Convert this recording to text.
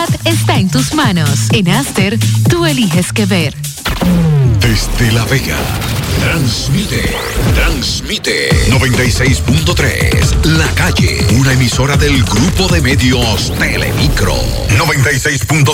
Está en tus manos. En Aster, tú eliges qué ver. Desde La Vega, transmite 96.3, La Calle, una emisora del grupo de medios Telemicro, 96.3.